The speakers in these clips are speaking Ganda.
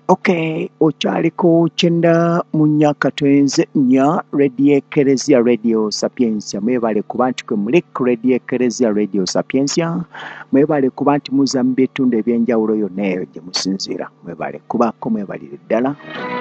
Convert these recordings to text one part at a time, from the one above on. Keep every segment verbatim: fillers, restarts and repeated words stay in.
Okay, okyaliko kyenda munya katwenze nnya Radio Eklezia Radio Sapiensia. Mwebale kuba nti kwe muli ku Radio Eklezia Radio Sapiensia. Mwebale kuba nti muza mu bitundu ebyenjawulo yonna eyo gye musinziira. Mwebale kubaako mwebalire ddala.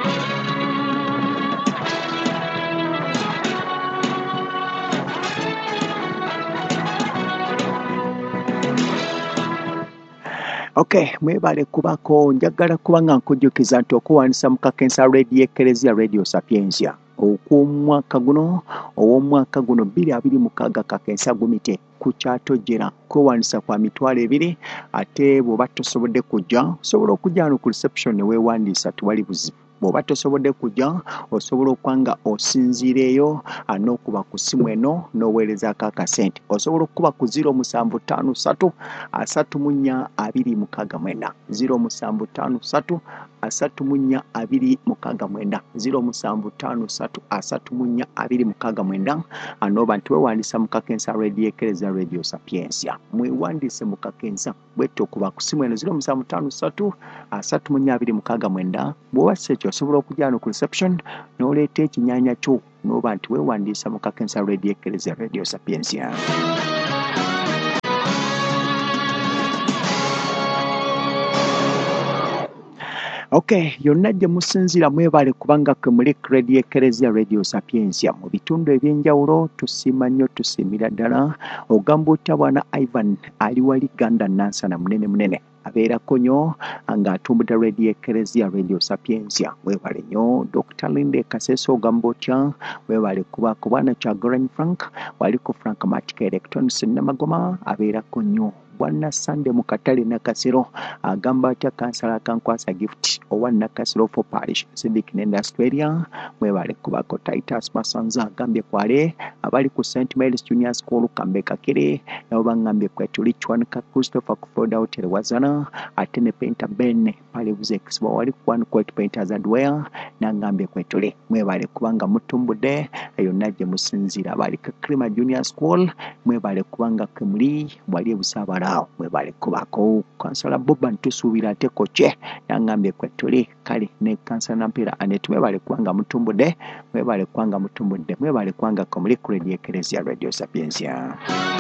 Okay, mwebale kubako njagala kuba nga nkujjukiza nti okuwanisa mu kakensa Radio Eklezia Radio Sapiensia okw'omwaka guno ow'omwaka guno bbiri abiri mukaaga kakensa gumite ku kyatojjera kwewanisa kwa mitwalo ebiri ate bw'oba tosobodde kujja osobola okujja wano ku reception ne weewandiisa tewali buzibu. Bw'oba tosobodde kujja osobola okuba nga osinziireyo n'okuba ku ssimu eno n'oweerezaako akasente. Osobola okuba ku ziro musanvu ttaano ssatu asatu mu nnya abiri mukaaga mwenda ziro musanvu ttaano ssatu asatu mu nnya abiri mukaaga mwenda ziro musanvu ttaano ssatu asatu mu nnya abiri mukaaga mwenda anoba nti weewandiisa mu kakensa Radio Eklezia Radio Sapiensia. Mwewandiise mu kakensa bwetto okuba ku ssimu eno ziro musanvu ttaano ssatu asatu mu nnya abiri mukaaga mwenda. Bw'oba si ekyo osobola okujja wano ku reception n'oleeta ekinyaanya kyo n'oba nti weewandiisa mu kakensa Radio Eklezia Radio Sapiensia. Okay, yonna gye musinziira mwebale kubanga kwe muli ku Radio Eklezia Radio Sapiensia mu bitundu ebyenjawulo. Tusiima nnyo tusiimira ddala. Ogamba otya bwana Ivan ali wali Ganda Nansana munene munene abeerako nnyo ng'atumbudde Radio Eklezia Radio Sapiensia. Weebale nnyo Doctor Linde Kasese ogamba otya weebale kubako bwana Kyagulanyi Frank waliko Frank Matika Electronics Namagoma abeerako nnyo. Bwana Sande mu Katale Nakasero agamba atya kansala kankwasa gift owa Nakasero for Parish Civic Industry Area. Mwebale kubako Titus Masanza agambye kwale abali ku Saint Mary's Junior School Kambeka Kire nabo bangambye kwetu Lichwan ka Christopher Kufoda Hotel Wazana ate ne Painter Ben pale Buzex wali kwan kwetu Painters and Wear nangambye kwetu le. Mwebale kubanga mutumbudde yonna gye musinziira abali ka Klima Junior School. Mwebale kubanga kemuli wali ebusabala mwebale kubako kansala Boba ntusuubira ate koche nangambye kwetuli kale ne kansala Nampira anet mwebale kubanga mutumbudde mwebale kubanga mutumbudde mwebale kubanga komuli ku Radio Eklezia Radio Sapiensia.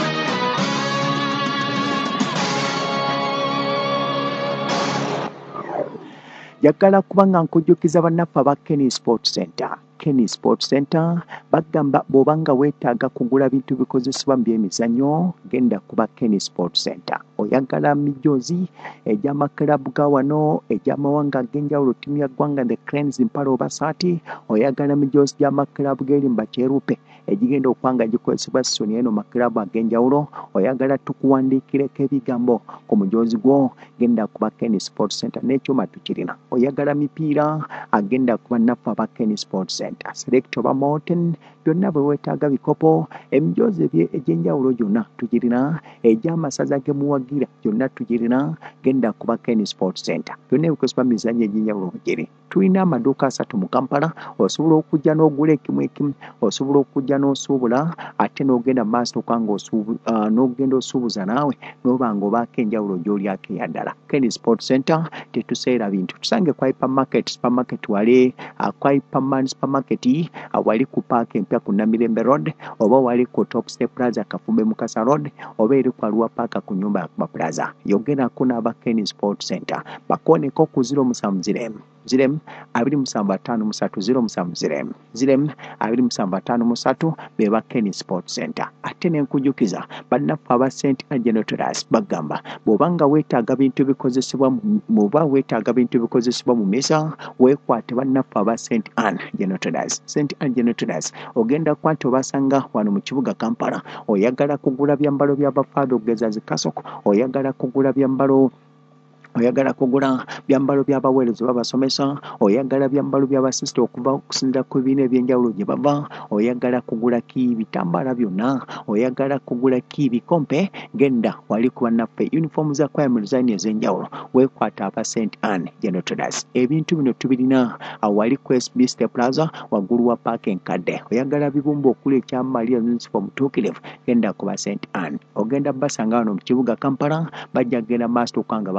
Jagala kubanga nkujjukiza bannaffe aba Kenny Sports Center. Kenny Sports Center bagamba bw'obanga weetaaga kugula bintu bikozesebwa mu byemizannyo genda kuba Kenny Sports Center. Oyagala mijoozi egy'amakalabu ga wano egy'amawanga ag'enjawulo ttiimu ya ggwanga the Cranes mpale oba saati oyagala mijoozi gy'amakalabu g'erimba kyerupe egigenda okuba nga gikozesebwa ssoni eno makalabu ag'enjawulo oyagala tukuwandiikireko ebigambo ku mujoozi gwo genda kuba Kenny Sports Center n'ekyuma tukirina. Oyagala mipiira agenda kuba naffe aba Kenny Sports Center. Select oba Mountain byonna bwe weetaaga bikopo emijoozi egy'enjawulo gyonna tugirina egy'amasaza ge muwagira gyonna tugirina genda kuba Kenny Sports Center. Byonna ebikozesebwa mu mizannyo egy'enjawulo giri. Tulina amaduuka asatu mu Kampala. Osobola okujja n'ogula ekimu ekimu osobola okujja n'osuubula ate n'ogenda mu maaso okanga uh, n'ogenda osuubuza naawe n'oba ng'obaako enjawulo gy'olyako eya ddala. Kenny Sports Center tetuseera bintu tusange kwa hypermarket supermarket wali uh, kwa hyperman supermarket uh, wali ku park empya ku Namirembe Road oba wali ku Top Step Plaza Kafumbe Mukasa Road oba eri ku Arua Park ku nyumba ya Kuba Plaza. Yogerako n'aba Kenny Sports Center bakooneko ku ziro musanvu ziremu ziremu abiri musanvu ataano musatu ziro musanvu ziremu ziremu abiri musanvu ataano musatu beba Kenny Sports Center. Ate n'enkujjukiza bannaffe aba Saint Anne Generators bagamba bw'obanga weetaaga bintu bikozesebwa muba weetaaga bintu bikozesebwa mu misa weekwate bannaffe aba Saint Anne Generators. Saint Anne Generators ogenda kuba nti obasanga wano mu kibuga Kampala. Oyagala kugula byambalo by'abafaado okugeza zi kasoko oyagala kugula byambalo oyagala kugula byambalo by'abaweereza babasomesa oyagala byambalo by'abasisita okuva okusinzira ku bibiina ebyenjawulo gye bava oyagala kugula ki bitambala byonna oyagala kugula ki bikompe genda wali ku bannaffe uniform za kwaya mu design ez'enjawulo weekwata aba Saint Anne Generators. Ebintu bino tubirina awali ku S B Step Plaza waggulu wa paaka enkadde. Oyagala bibumba okula ekyamalia municipal mutuukirivu genda ku ba Saint Anne. Ogenda basanga wano mu kibuga Kampala bajja genda maaso okanga bakolako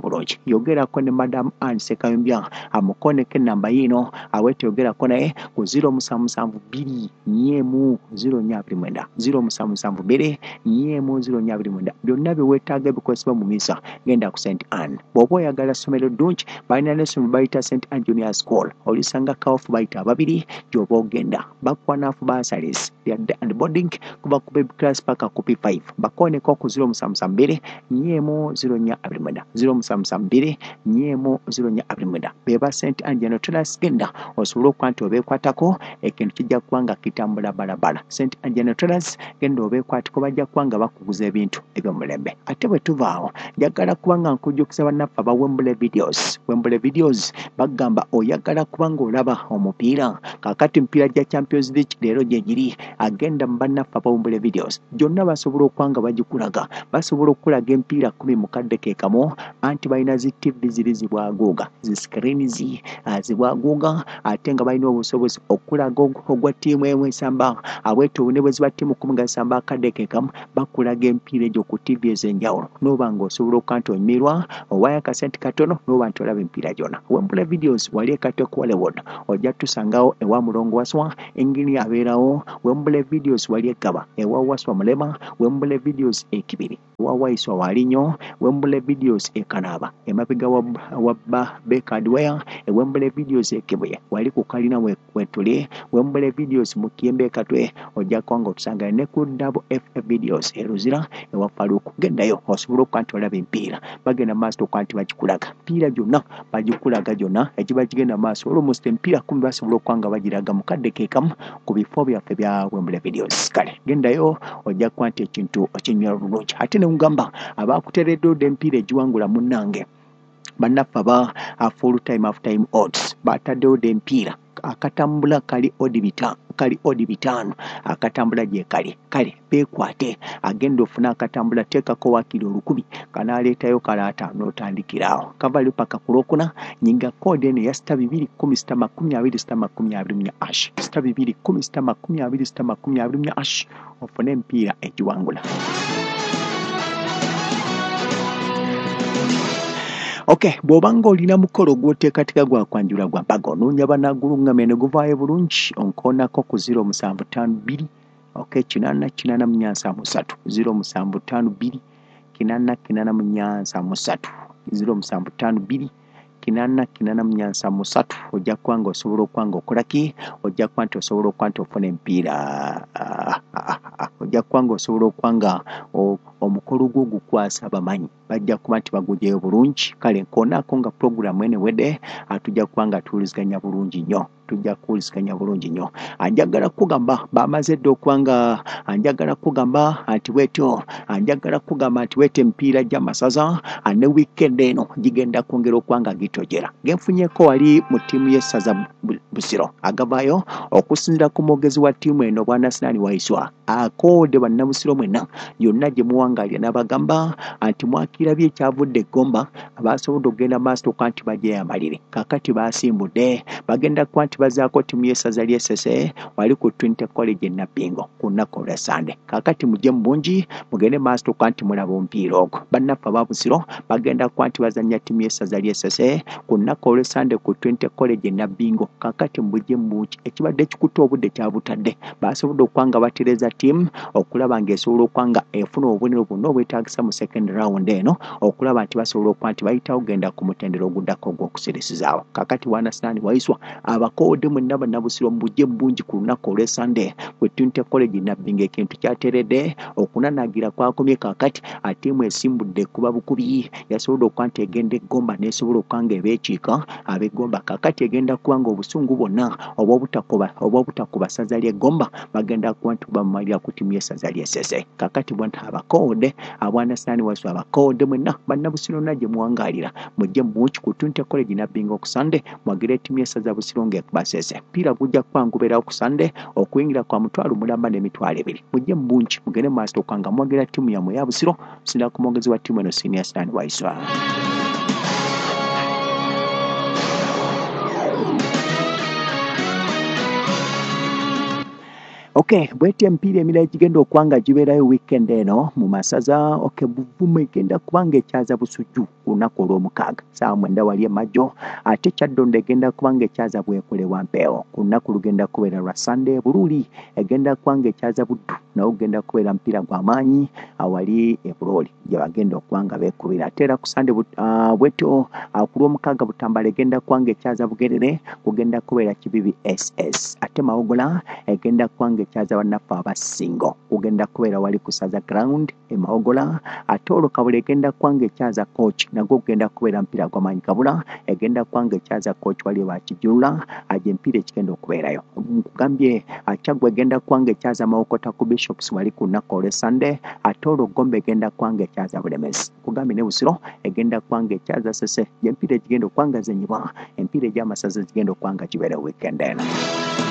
obulungi yogerako ne Madam Anne Ssekayumbya amukoneko enamba yino awete yogerako naye ku zero musanvu musanvu bbiri nnyemu zero nnya abiri mwenda zero musanvu musanvu bbiri nnyemu zero nnya abiri mwenda byonna bye weetaaga ebikozesebwa mu misa genda ku Saint Anne. Bw'oba oyagala ssomero ddungi balina n'essomero bayita Saint Anne Junior School olisanga kaofu bayita ababiri gy'oba ogenda bakwanaafu basalis yadde and boarding kuba ku baby class paka ku P five bakoneko ku zero musanvu musanvu bbiri nnyemu zero nnya abiri mwenda zero musanvu musanvu bbiri nnyemu zero nnya abiri mwenda beba Saint Anne General Traders genda osobola okuba nti obeekwatako ekintu kijja kuba nga kitambula balabala. Saint Anne General Traders genda obeekwatiko bajja kuba nga bakuguza ebintu eby'omulembe. Ate bwe tuvaawo njagala kuba nga nkujjukisa bannaffe aba Wembley Videos. Wembley Videos bagamba oyagala kuba nga olaba omupiira kaakati mpiira gya Champions League leero gye giri agenda mu bannaffe aba Wembley Videos gyonna basobola okuba nga bagikulaga basobola okulaga empiira kumi mu kadde ke kamu anti balina zi T V ziri zibwaguuga zi screens zibwaguuga ate nga balina obusobozi okulaga ogwa ttiimu emu esamba abwete obune ziba ttiimu kumi nga zisamba akadde ke kamu bakulaga empiira egyo ku T V ez'enjawulo n'oba ng'osobola okuba nti onyumirwa owaayo akasente katono n'oba nti olaba empiira gyonna. Wembley Videos wali ekate ku Hollywood ojja tusangawo ewa mulongo waswa engini abeerawo. Wembley Videos wali egaba ewa waswa mulema. Wembley Videos ekibiri ewa waiswa walinyo. Wembley Videos ekanaaba emabega wa Bekadware. Wembley Videos ekibuye wali ku kalina wetuli. Wembley Videos mu Kiyembe Katwe ojja kuba nga otusanga ne ku Double F Videos eruzira ewa Faruku gendayo osobola okuba nti olaba empiira bagenda maaso okuba nti bagikulaga empiira gyonna bagikulaga gyonna ekiba kigenda maaso almost empiira kumi basobola okuba nga bagiraga mu kadde ke kamu ku bifo byaffe bya Wembley Videos. Kale gendayo ojja kuba nti ekintu okinywa bulungi. Ate ne ngamba abaakuteeredde odda empiira egiwangula munnange bannaffe aba full time half time odds bataddewo dda empiira akatambula kali odi bita kali odi bitaano akatambula gye kali kale beekwate agenda ofuna akatambula teekako wakiri olukumi kanaaleetayo kalaata n'otandikiraawo kavali paka ku lwokuna nyinga koodi eno ya sita bibiri kkumi sita makumi abiri sita makumi abiri mu ash sita bibiri kkumi sita makumi abiri sita makumi abiri mu ash ofune empiira egiwangula. Okay, bw'obanga olina mukolo gw'oteekateeka gwa kwanjula gwa mpaga onoonya banaggulungame ne guvaayo bulungi onkoonako ku zero musanvu ttaano bbiri okay kinaana kinaana mu nyansa musatu zero musanvu ttaano bbiri kinaana kinaana mu nyansa musatu zero musanvu ttaano bbiri kinaana kinaana mu nyansa musatu ojja kuba nga osobola okuba nga okola ki ojja kuba nti osobola okuba nti ofuna empiira ojja kuba nga osobola okuba nga omukolo gwo gukwasa abamanyi bajja kuba nti bagugyeyo bulungi. Kale nkoonako nga puroguramu ene wedde atujja kuba nga tuwuliziganya bulungi nnyo tujja kuwuliziganya bulungi nnyo. Anjagala kugamba bamaze dda okuba nga anjagala kugamba nti bwetyo anjagala kugamba nti wete empiira gy'amasaza ne weekend eno gigenda kwongera okuba nga gitojera. Genfunyeko wali mu ttiimu y'essaza Busiro agavaayo okusinziira ku mwogezi wa ttiimu eno bwana Sinaani Waiswa akoode bannabusiro mwenna yonna gye muwangaalira n'abagamba nti mwakirabye ekyavudde e Gomba abaasobodde okugenda maaso okuba nti bagyeyamalire kaakati baasimbudde bagenda kuba nti bazaako ttiimu y'essaza ly'Essese wali ku Trinity College e Nabbingo ku lunaku olwa Sande. Kaakati mujje mu bungi mugende maaso okuba nti mulaba omupiira ogwo. Bannaffe aba Busiro bagenda kuba nti bazannya ttiimu y'essaza ly'Essese ku lunaku olwa Sande ku Trinity College e Nabbingo. Kaakati mujje mu bungi ekibadde kikutte obudde kyabutadde baasobodde okuba nga batereeza ttiimu okulaba ng'esobola okuba nga efuna obubonero bwonna obwetaagisa mu second round eno okulaba nti basobola okuba nti bayitawo ogenda ku mutendera oguddako ogw'okusirisizaawo. Kaakati bwana Sinaani Waiswa abakoode mwenna bannabusiro mujje mu bungi ku lunaku olwa Sande ku Trinity College e Nabbingo. Ekintu kyateredde okunanagira kwakomye kaakati atiimu esimbudde kuba bukubi yasobodde okuba nti egenda eggomba n'esobola okuba nga ebeekiika ab'eggomba kaakati egenda kuba nga obusungu bwonna obw'obutakuba obw'obutakuba ssaza ly'eggomba bagenda kuba nti bamumalira ku ttiimu y'essaza ly'Essese. Kaakati bwana abakoode abwana Sinaani Waiswa abakoode mwenna bannabusiro nonna gye muwangaalira mujje mu bungi ku Trinity College e Nabbingo ku Sande mwagira ttiimu y'essaza Busiro ng'ekuba Ssese. Mpiira gujja kuba ngubeerawo ku Sande okuyingira kwa mutwalo mulamba n'emitwalo ebiri. Mujje mu bungi mugende mu maaso okuba nga mwagira ttiimu yammwe ya Busiro singa ku mwogezi wa ttiimu eno Senior Sinaani Waiswa. Okay. Okay, bwete mpira emira gigenda okwanga gibeerayo weekend eno mu masaza. Okay, Buvumu egenda kubanga ekyaza Busujju ku lunaku olw'omukaaga ssaawa mwenda wali emajjo, ate Kyaddondo egenda kubanga ekyaza Bwekule Wampeewo ku lunaku lugenda kubeera lwa Sunday. Buluuli egenda kubanga ekyaza Buddu nawo gugenda kubeera mpira gwa maanyi awali e Bulooli gye bagenda okubanga beekubira. Ate era ku Sunday uh, bwetyo uh, ku lw'omukaaga Butambala egenda kubanga ekyaza Bugerere kugenda kubeera Kibibi S S. Ate Mawogola egenda kubanga ekyaza bannaffe aba Singo kugenda kubeera wali ku Saza Ground e Mawogola. Ate olwo Kabula egenda kubanga ekyaza Coach nagwo gugenda kubeera mpira gw'amaanyi. Kabula egenda kubanga ekyaza Coach wali wa Kijula aje mpira ekigenda okubeerayo. Nkugambye Kyaggwe egenda kubanga ekyaza Mawokota ku Bishops wali ku lunaku olw'e Sunday. Ate olwo Gombe egenda kubanga ekyaza Bulemezi. Nkugambye ne Busiro egenda kubanga ekyaza Sese. Empira egigenda okubanga zenyibwa empira egy'amasaza zigenda okubanga gibeera weekend eno.